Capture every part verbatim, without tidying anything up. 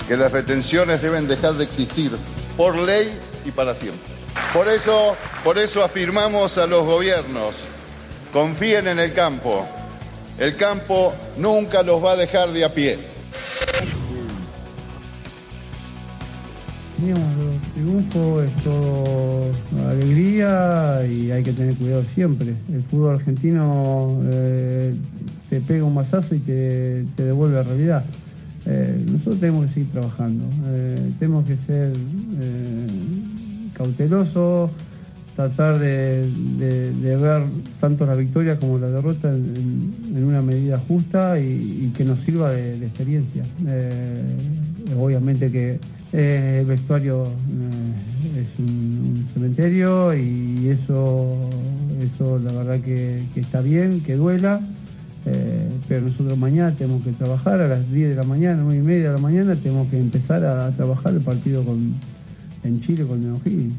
que las retenciones deben dejar de existir por ley y para siempre. Por eso, por eso afirmamos a los gobiernos, confíen en el campo. El campo nunca los va a dejar de a pie. Digamos, los triunfos es todo alegría y hay que tener cuidado siempre. El fútbol argentino eh, te pega un mazazo y te, te devuelve a la realidad. Eh, nosotros tenemos que seguir trabajando, eh, tenemos que ser eh, cautelosos, tratar de, de, de ver tanto la victoria como la derrota en, en una medida justa y, y que nos sirva de, de experiencia. Eh, obviamente que eh, el vestuario eh, es un, un cementerio y eso, eso la verdad que, que está bien, que duela. Eh, pero nosotros mañana tenemos que trabajar a las diez de la mañana, nueve y media de la mañana, tenemos que empezar a, a trabajar el partido con, en Chile con el O'Higgins.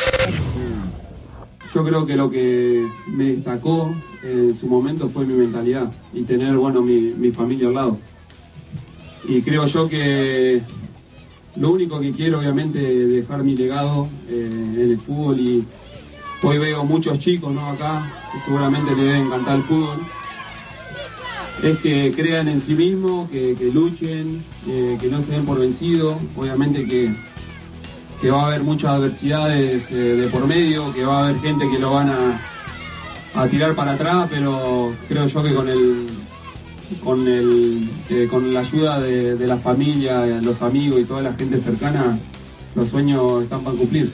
Yo creo que lo que me destacó en su momento fue mi mentalidad y tener, bueno, mi, mi familia al lado. Y creo yo que lo único que quiero, obviamente, es dejar mi legado eh, en el fútbol. Y hoy veo muchos chicos, ¿no?, acá, que seguramente les debe encantar el fútbol. Es que crean en sí mismos, que, que luchen, que, que no se den por vencidos. Obviamente que, que va a haber muchas adversidades eh, de por medio, que va a haber gente que lo van a, a tirar para atrás, pero creo yo que con el con el eh, con la ayuda de, de la familia, los amigos y toda la gente cercana, los sueños están para cumplirse.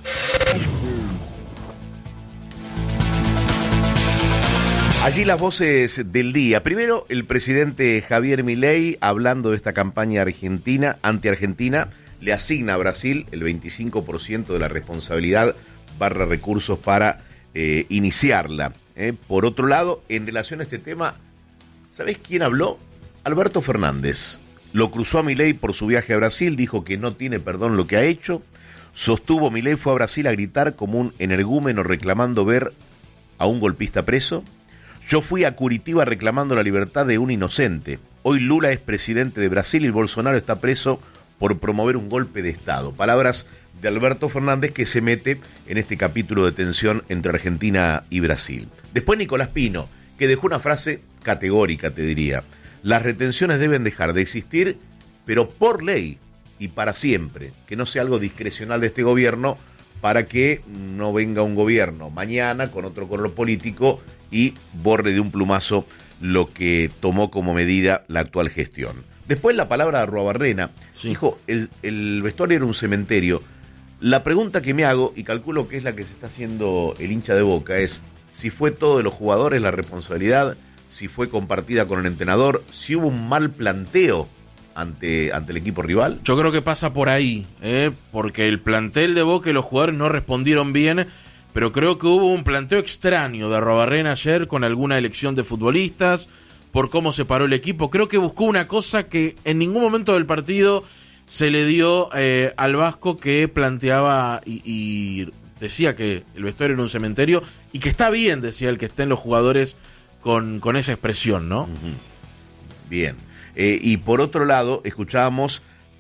Allí las voces del día. Primero, el presidente Javier Milei, hablando de esta campaña argentina, anti-argentina, le asigna a Brasil el veinticinco por ciento de la responsabilidad barra recursos para eh, iniciarla. Eh. Por otro lado, en relación a este tema, ¿sabés quién habló? Alberto Fernández. Lo cruzó a Milei por su viaje a Brasil, dijo que no tiene perdón lo que ha hecho. Sostuvo, Milei fue a Brasil a gritar como un energúmeno reclamando ver a un golpista preso. Yo fui a Curitiba reclamando la libertad de un inocente. Hoy Lula es presidente de Brasil y Bolsonaro está preso por promover un golpe de Estado. Palabras de Alberto Fernández, que se mete en este capítulo de tensión entre Argentina y Brasil. Después Nicolás Pino, que dejó una frase categórica, te diría. Las retenciones deben dejar de existir, pero por ley y para siempre. Que no sea algo discrecional de este gobierno, para que no venga un gobierno mañana con otro color político y borre de un plumazo lo que tomó como medida la actual gestión. Después la palabra de Arruabarrena, sí. Dijo, el, el vestuario era un cementerio. La pregunta que me hago, y calculo que es la que se está haciendo el hincha de Boca, es si fue todo de los jugadores la responsabilidad, si fue compartida con el entrenador, si hubo un mal planteo ante, ante el equipo rival. Yo creo que pasa por ahí, ¿eh? Porque el plantel de Boca y los jugadores no respondieron bien, pero creo que hubo un planteo extraño de Arruabarrena ayer con alguna elección de futbolistas, por cómo se paró el equipo. Creo que buscó una cosa que en ningún momento del partido se le dio eh, al vasco, que planteaba y, y decía que el vestuario era un cementerio y que está bien, decía el que estén los jugadores con, con esa expresión, ¿no? Uh-huh. Bien. Eh, y por otro lado, escuchábamos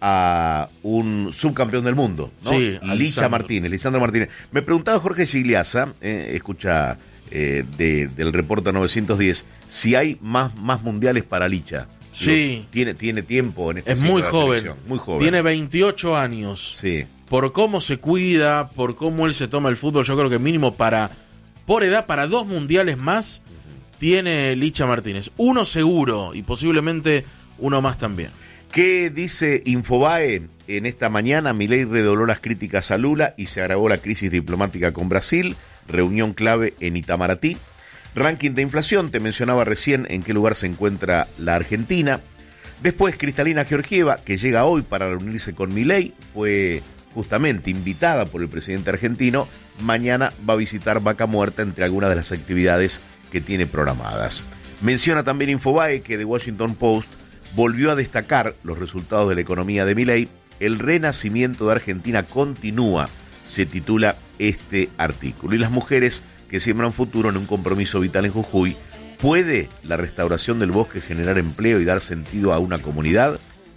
a un subcampeón del mundo, ¿no? Sí, Licha Martínez, Lisandro Martínez. Me preguntaba Jorge Gigliasa, eh, escucha eh, de, del Reporta novecientos diez, si hay más, más mundiales para Licha. Sí. Tiene, tiene tiempo en este Es muy joven, muy joven. Tiene veintiocho años. Sí. Por cómo se cuida, por cómo él se toma el fútbol, yo creo que mínimo para, por edad, para dos mundiales más, uh-huh, tiene Licha Martínez. Uno seguro y posiblemente uno más también. ¿Qué dice Infobae? En esta mañana Milei redobló las críticas a Lula y se agravó la crisis diplomática con Brasil. Reunión clave en Itamaraty. Ranking de inflación, te mencionaba recién en qué lugar se encuentra la Argentina. Después Cristalina Georgieva, que llega hoy para reunirse con Milei, fue justamente invitada por el presidente argentino. Mañana va a visitar Vaca Muerta, entre algunas de las actividades que tiene programadas. Menciona también Infobae que The Washington Post volvió a destacar los resultados de la economía de Milei. El renacimiento de Argentina continúa, se titula este artículo. Y las mujeres que siembran futuro en un compromiso vital en Jujuy. ¿Puede la restauración del bosque generar empleo y dar sentido a una comunidad?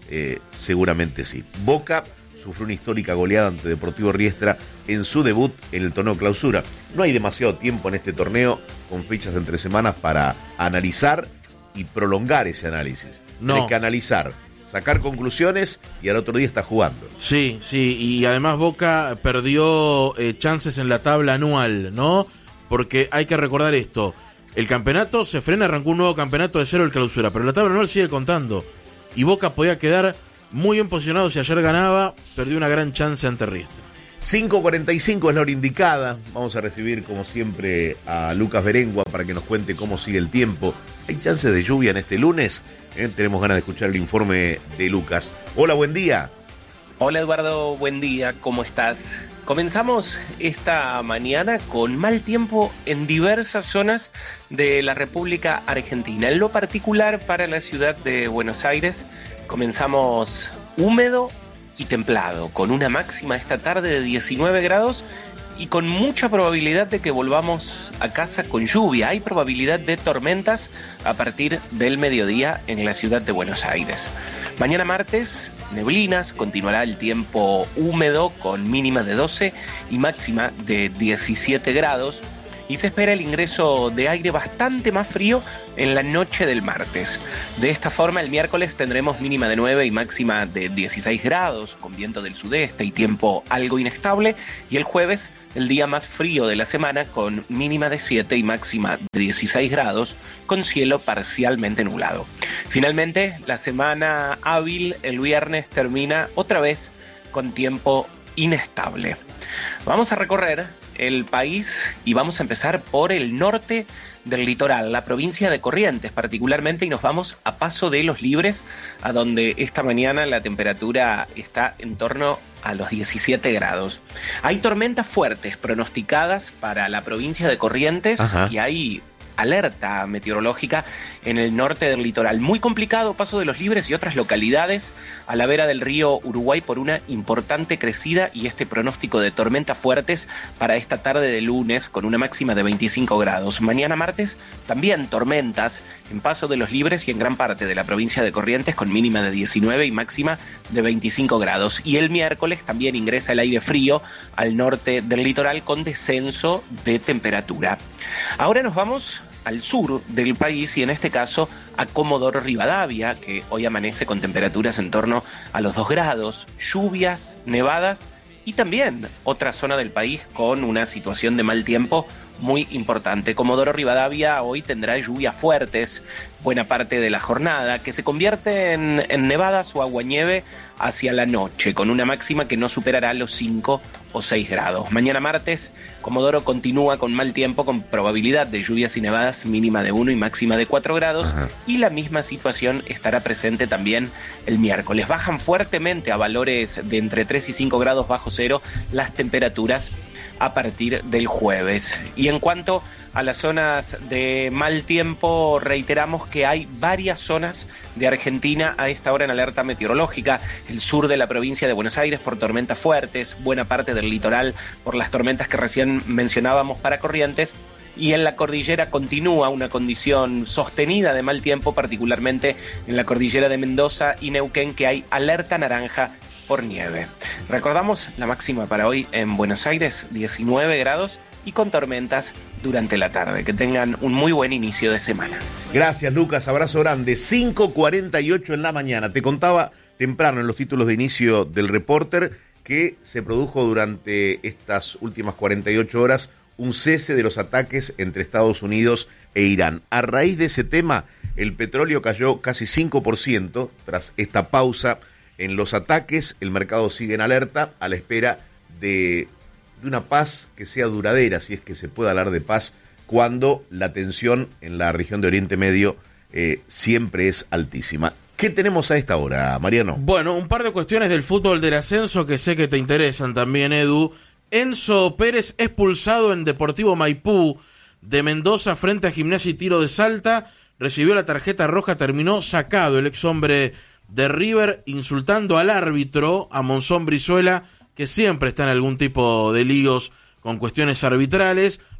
eh, seguramente sí. Boca sufrió una histórica goleada ante Deportivo Riestra en su debut en el torneo clausura. No hay demasiado tiempo en este torneo, con fechas de entre semanas, para analizar y prolongar ese análisis. No. Tienes que analizar, sacar conclusiones y al otro día está jugando. Sí, sí, y además Boca perdió eh, chances en la tabla anual, ¿no? Porque hay que recordar esto, el campeonato se frena, arrancó un nuevo campeonato de cero el clausura, pero la tabla anual sigue contando, y Boca podía quedar muy bien posicionado si ayer ganaba, perdió una gran chance ante Riestra. cinco cuarenta y cinco es la hora indicada. Vamos a recibir, como siempre, a Lucas Berengua para que nos cuente cómo sigue el tiempo. ¿Hay chances de lluvia en este lunes? Eh, tenemos ganas de escuchar el informe de Lucas. Hola, buen día. Hola Eduardo, buen día, ¿cómo estás? Comenzamos esta mañana con mal tiempo en diversas zonas de la República Argentina. En lo particular para la ciudad de Buenos Aires, comenzamos húmedo y templado, con una máxima esta tarde de diecinueve grados y con mucha probabilidad de que volvamos a casa con lluvia. Hay probabilidad de tormentas a partir del mediodía en la ciudad de Buenos Aires. Mañana martes, neblinas, continuará el tiempo húmedo con mínima de doce y máxima de diecisiete grados. Y se espera el ingreso de aire bastante más frío en la noche del martes. De esta forma, el miércoles tendremos mínima de nueve y máxima de dieciséis grados, con viento del sudeste y tiempo algo inestable. Y el jueves, el día más frío de la semana, con mínima de siete y máxima de dieciséis grados, con cielo parcialmente nublado. Finalmente, la semana hábil el viernes termina otra vez con tiempo inestable. Vamos a recorrer el país y vamos a empezar por el norte del litoral, la provincia de Corrientes particularmente, y nos vamos a Paso de los Libres, a donde esta mañana la temperatura está en torno a los diecisiete grados. Hay tormentas fuertes pronosticadas para la provincia de Corrientes. Ajá. Y hay alerta meteorológica en el norte del litoral. Muy complicado Paso de los Libres y otras localidades a la vera del río Uruguay por una importante crecida y este pronóstico de tormentas fuertes para esta tarde de lunes con una máxima de veinticinco grados. Mañana martes también tormentas en Paso de los Libres y en gran parte de la provincia de Corrientes con mínima de diecinueve y máxima de veinticinco grados. Y el miércoles también ingresa el aire frío al norte del litoral con descenso de temperatura. Ahora nos vamos al sur del país y en este caso a Comodoro Rivadavia, que hoy amanece con temperaturas en torno a los dos grados, lluvias, nevadas y también otra zona del país con una situación de mal tiempo muy importante. Comodoro Rivadavia hoy tendrá lluvias fuertes buena parte de la jornada, que se convierte en, en nevadas o aguanieve hacia la noche, con una máxima que no superará los cinco o seis grados. Mañana martes, Comodoro continúa con mal tiempo, con probabilidad de lluvias y nevadas mínima de uno y máxima de cuatro grados. Ajá. Y la misma situación estará presente también el miércoles. Bajan fuertemente a valores de entre tres y cinco grados bajo cero las temperaturas a partir del jueves. Y en cuanto a las zonas de mal tiempo, reiteramos que hay varias zonas de Argentina a esta hora en alerta meteorológica. El sur de la provincia de Buenos Aires por tormentas fuertes, buena parte del litoral por las tormentas que recién mencionábamos para Corrientes, y en la cordillera continúa una condición sostenida de mal tiempo, particularmente en la cordillera de Mendoza y Neuquén, que hay alerta naranja por nieve. Recordamos la máxima para hoy en Buenos Aires, diecinueve grados y con tormentas durante la tarde. Que tengan un muy buen inicio de semana. Gracias, Lucas, abrazo grande. cinco cuarenta y ocho en la mañana. Te contaba temprano en los títulos de inicio del Reporter que se produjo durante estas últimas cuarenta y ocho horas un cese de los ataques entre Estados Unidos e Irán. A raíz de ese tema, el petróleo cayó casi cinco por ciento tras esta pausa en los ataques. El mercado sigue en alerta a la espera de, de una paz que sea duradera, si es que se puede hablar de paz, cuando la tensión en la región de Oriente Medio eh, siempre es altísima. ¿Qué tenemos a esta hora, Mariano? Bueno, un par de cuestiones del fútbol del ascenso que sé que te interesan también, Edu. Enzo Pérez expulsado en Deportivo Maipú de Mendoza frente a Gimnasia y Tiro de Salta. Recibió la tarjeta roja, terminó sacado el ex hombre de River, insultando al árbitro, a Monzón Brizuela, que siempre está en algún tipo de líos con cuestiones arbitrales.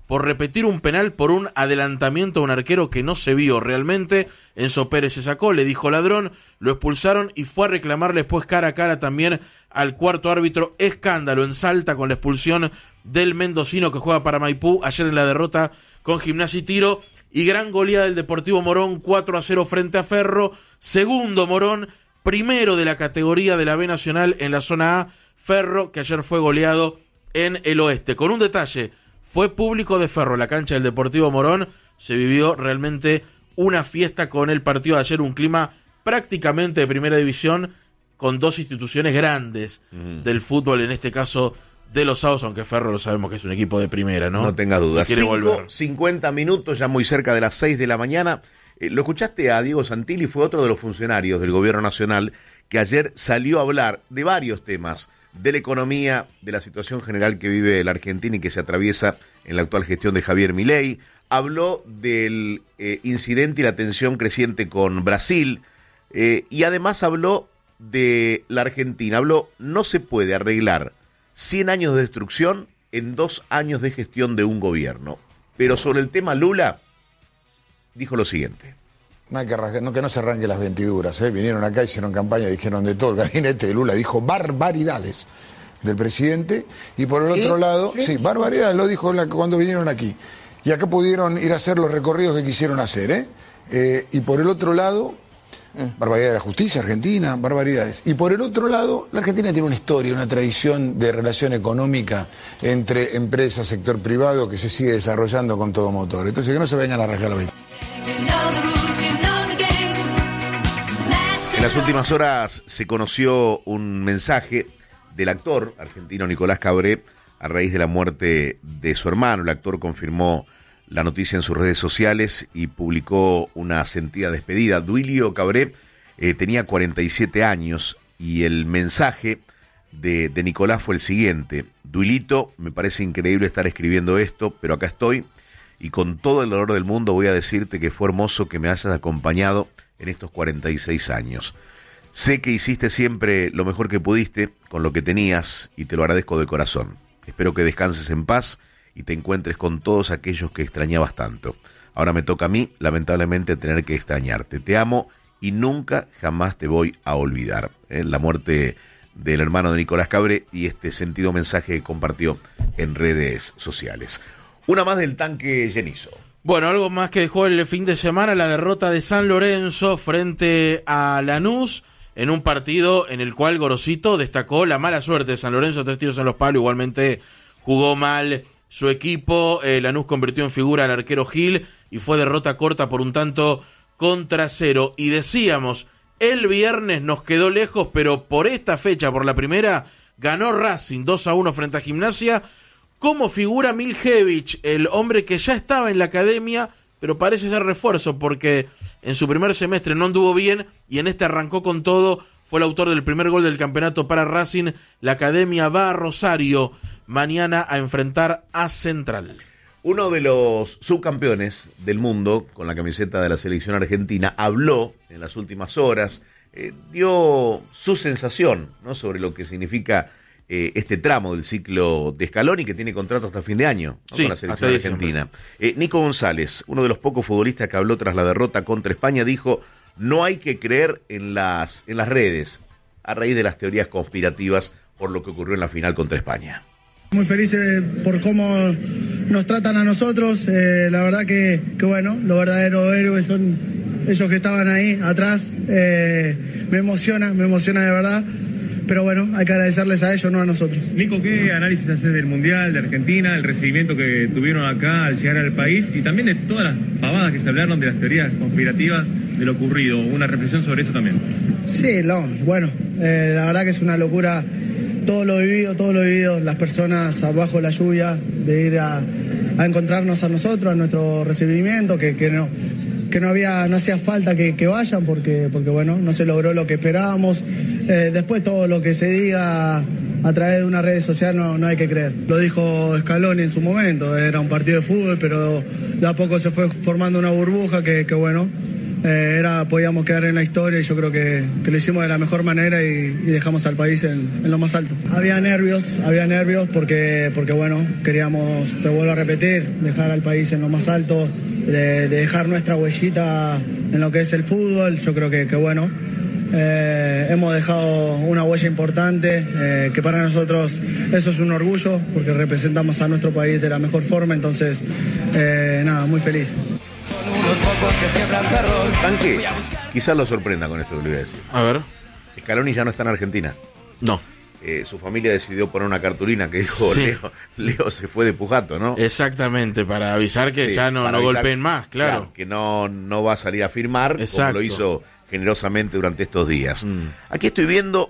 por repetir un penal por un adelantamiento a un arquero que no se vio realmente. Enzo Pérez se sacó, le dijo ladrón, lo expulsaron y fue a reclamarle después cara a cara también al cuarto árbitro. Escándalo en Salta con la expulsión del mendocino que juega para Maipú ayer en la derrota con Gimnasia y Tiro. Y gran goleada del Deportivo Morón, cuatro a cero frente a Ferro. Segundo Morón, primero de la categoría de la B Nacional en la zona A. Ferro, que ayer fue goleado en el oeste. Con un detalle, fue público de Ferro la cancha del Deportivo Morón. Se vivió realmente una fiesta con el partido de ayer, un clima prácticamente de primera división, con dos instituciones grandes mm. del fútbol, en este caso de los Saos, aunque Ferro lo sabemos que es un equipo de primera, ¿no? No tenga dudas. Quiere volver. cincuenta minutos, ya muy cerca de las seis de la mañana. Eh, lo escuchaste a Diego Santilli, fue otro de los funcionarios del gobierno nacional que ayer salió a hablar de varios temas, de la economía, de la situación general que vive la Argentina y que se atraviesa en la actual gestión de Javier Milei. Habló del eh, incidente y la tensión creciente con Brasil, eh, y además habló de la Argentina. Habló, no se puede arreglar cien años de destrucción en dos años de gestión de un gobierno. Pero sobre el tema Lula, dijo lo siguiente. No hay que, arrancar, no, que no se arranquen las ventiduras, ¿eh? Vinieron acá, hicieron campaña, dijeron de todo. El gabinete de Lula dijo barbaridades del presidente. Y por el ¿Sí? otro lado, sí, sí barbaridades, lo dijo la, cuando vinieron aquí. Y acá pudieron ir a hacer los recorridos que quisieron hacer, ¿eh? eh y por el otro lado, mm. barbaridades de la justicia argentina, barbaridades. Y por el otro lado, la Argentina tiene una historia, una tradición de relación económica entre empresas, sector privado, que se sigue desarrollando con todo motor. Entonces, que no se vengan a rasgar la ventana. En las últimas horas se conoció un mensaje del actor argentino Nicolás Cabré a raíz de la muerte de su hermano. El actor confirmó la noticia en sus redes sociales y publicó una sentida despedida. Duilio Cabré eh, tenía cuarenta y siete años y el mensaje de, de Nicolás fue el siguiente. Duilito, me parece increíble estar escribiendo esto, pero acá estoy y con todo el dolor del mundo voy a decirte que fue hermoso que me hayas acompañado en estos cuarenta y seis años. Sé que hiciste siempre lo mejor que pudiste con lo que tenías y te lo agradezco de corazón. Espero que descanses en paz y te encuentres con todos aquellos que extrañabas tanto. Ahora me toca a mí, lamentablemente, tener que extrañarte. Te amo y nunca, jamás te voy a olvidar. ¿Eh? La muerte del hermano de Nicolás Cabré y este sentido mensaje que compartió en redes sociales. Una más del tanque Llenizo. Bueno, algo más que dejó el fin de semana, la derrota de San Lorenzo frente a Lanús, en un partido en el cual Gorosito destacó la mala suerte de San Lorenzo, tres tiros en los palos, igualmente jugó mal su equipo, eh, Lanús convirtió en figura al arquero Gil y fue derrota corta por un tanto contra cero. Y decíamos, el viernes nos quedó lejos, pero por esta fecha, por la primera, ganó Racing dos a uno frente a Gimnasia. Como figura Miljevich, el hombre que ya estaba en la academia, pero parece ser refuerzo porque en su primer semestre no anduvo bien y en este arrancó con todo. Fue el autor del primer gol del campeonato para Racing. La academia va a Rosario mañana a enfrentar a Central. Uno de los subcampeones del mundo con la camiseta de la selección argentina habló en las últimas horas, eh, dio su sensación, ¿no?, sobre lo que significa Eh, este tramo del ciclo de Scaloni, que tiene contrato hasta fin de año, ¿no?, sí, con la selección argentina. Eh, Nico González, uno de los pocos futbolistas que habló tras la derrota contra España, dijo: no hay que creer en las, en las redes a raíz de las teorías conspirativas por lo que ocurrió en la final contra España. Muy felices por cómo nos tratan a nosotros, eh, la verdad que, que bueno, los verdaderos héroes son ellos que estaban ahí atrás, eh, me emociona, me emociona de verdad. Pero bueno, hay que agradecerles a ellos, no a nosotros. Nico, ¿qué análisis haces del Mundial, de Argentina, el recibimiento que tuvieron acá al llegar al país y también de todas las pavadas que se hablaron de las teorías conspirativas de lo ocurrido? Una reflexión sobre eso también. Sí, no, bueno, eh, la verdad que es una locura todo lo vivido, todo lo vivido, las personas abajo la lluvia, de ir a, a encontrarnos a nosotros, a nuestro recibimiento, que, que no... que no había, no hacía falta que, que vayan porque, porque bueno, no se logró lo que esperábamos. Eh, después todo lo que se diga a través de una red social no, no hay que creer. Lo dijo Scaloni en su momento, era un partido de fútbol, pero de a poco se fue formando una burbuja que, que bueno, eh, era, podíamos quedar en la historia y yo creo que, que lo hicimos de la mejor manera y, y dejamos al país en, en lo más alto. Había nervios, había nervios porque, porque bueno, queríamos, te vuelvo a repetir, dejar al país en lo más alto, de, de dejar nuestra huellita en lo que es el fútbol. Yo creo que, que bueno, eh, hemos dejado una huella importante, eh, que para nosotros eso es un orgullo porque representamos a nuestro país de la mejor forma, entonces eh, nada, muy feliz. Tanque, quizás lo sorprenda con esto que le voy a decir. A ver. Scaloni ya no está en Argentina. No. Eh, su familia decidió poner una cartulina que dijo Sí. Leo, Leo se fue de Pujato, ¿no? Exactamente, para avisar que Sí, ya no, para no avisar- golpeen más, claro. Que no, no va a salir a firmar, Exacto. como lo hizo generosamente durante estos días. Mm. Aquí estoy viendo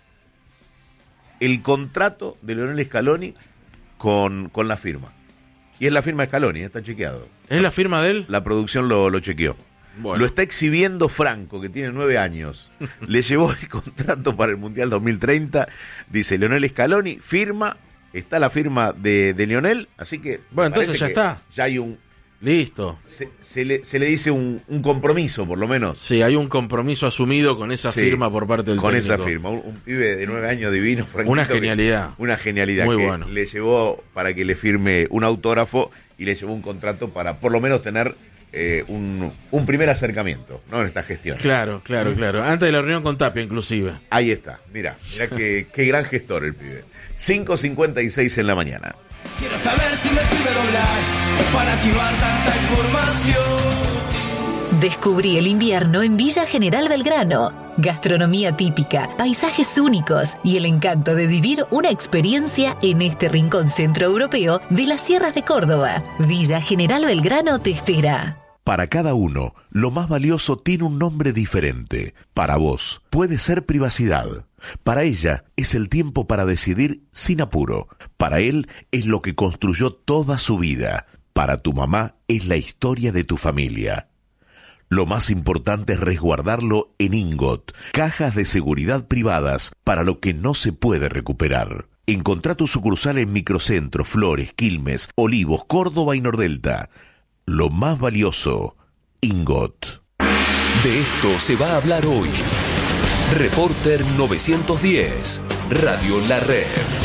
el contrato de Lionel Scaloni con, con la firma. Y es la firma de Scaloni, está chequeado. ¿Es la firma de él? La producción lo, lo chequeó. Bueno. Lo está exhibiendo Franco, que tiene nueve años. Le llevó el contrato para el Mundial dos mil treinta. Dice Lionel Scaloni, firma, está la firma de, de Lionel, así que... Bueno, entonces parece ya que está. Ya hay un... Listo. Se, se le, se le dice un, un compromiso, por lo menos. Sí, hay un compromiso asumido con esa Sí, firma por parte del con técnico. esa firma. Un, un pibe de nueve años divino, Franquito, Una que- genialidad. Una genialidad Muy que bueno. le llevó para que le firme un autógrafo y le llevó un contrato para por lo menos tener eh, un, un primer acercamiento, ¿no? En esta gestión. Claro, claro, claro. Antes de la reunión con Tapia, inclusive. Ahí está, mira, mira qué, qué gran gestor el pibe. cinco cincuenta y seis en la mañana. Quiero saber si me sirve doblar para esquivar tanta información. Descubrí el invierno en Villa General Belgrano. Gastronomía típica, paisajes únicos y el encanto de vivir una experiencia en este rincón centroeuropeo de las sierras de Córdoba. Villa General Belgrano te espera. Para cada uno, lo más valioso tiene un nombre diferente. Para vos, puede ser privacidad. Para ella, es el tiempo para decidir sin apuro. Para él, es lo que construyó toda su vida. Para tu mamá, es la historia de tu familia. Lo más importante es resguardarlo en Ingot, cajas de seguridad privadas para lo que no se puede recuperar. Encontrá tu sucursal en Microcentro, Flores, Quilmes, Olivos, Córdoba y Nordelta. Lo más valioso, Ingot. De esto se va a hablar hoy. Reporter novecientos diez, Radio La Red.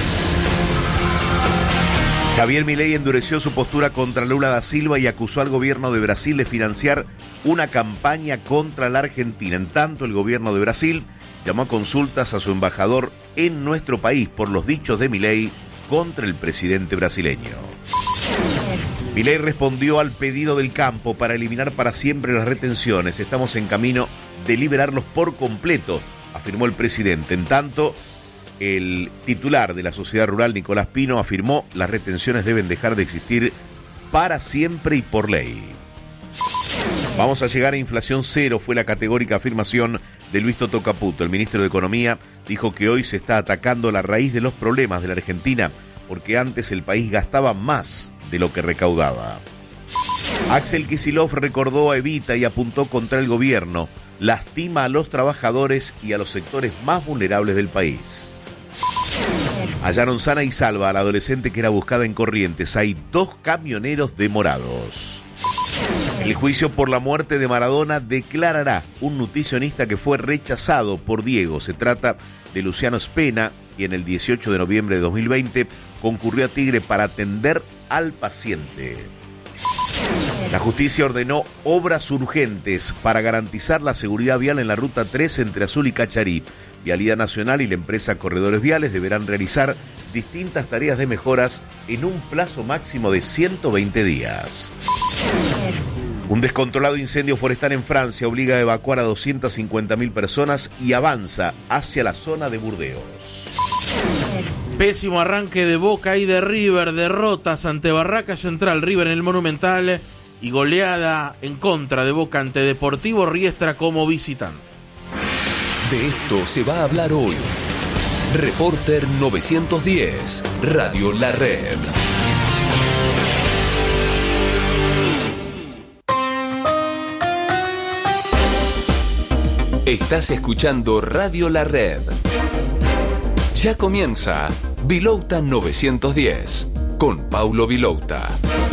Javier Milei endureció su postura contra Lula da Silva y acusó al gobierno de Brasil de financiar una campaña contra la Argentina. En tanto, el gobierno de Brasil llamó a consultas a su embajador en nuestro país por los dichos de Milei contra el presidente brasileño. Milei respondió al pedido del campo para eliminar para siempre las retenciones. Estamos en camino de liberarlos por completo, afirmó el presidente. En tanto, el titular de la Sociedad Rural, Nicolás Pino, afirmó las retenciones deben dejar de existir para siempre y por ley. Vamos a llegar a inflación cero, fue la categórica afirmación de Luis Toto Caputo. El ministro de Economía dijo que hoy se está atacando la raíz de los problemas de la Argentina, porque antes el país gastaba más de lo que recaudaba. Axel Kicillof recordó a Evita y apuntó contra el gobierno. Lastima a los trabajadores y a los sectores más vulnerables del país. Hallaron sana y salva a la adolescente que era buscada en Corrientes. Hay dos camioneros demorados. El juicio por la muerte de Maradona declarará un nutricionista que fue rechazado por Diego. Se trata de Luciano Spena, quien el dieciocho de noviembre de dos mil veinte concurrió a Tigre para atender al paciente. La justicia ordenó obras urgentes para garantizar la seguridad vial en la Ruta tres entre Azul y Cacharí. Vialidad Nacional y la empresa Corredores Viales deberán realizar distintas tareas de mejoras en un plazo máximo de ciento veinte días. Un descontrolado incendio forestal en Francia obliga a evacuar a doscientas cincuenta mil personas y avanza hacia la zona de Burdeos. Pésimo arranque de Boca y de River, derrotas ante Barraca Central, River en el Monumental y goleada en contra de Boca ante Deportivo Riestra como visitante. De esto se va a hablar hoy. Reporter novecientos diez, Radio La Red. Estás escuchando Radio La Red. Ya comienza Vilouta novecientos diez con Paulo Vilouta.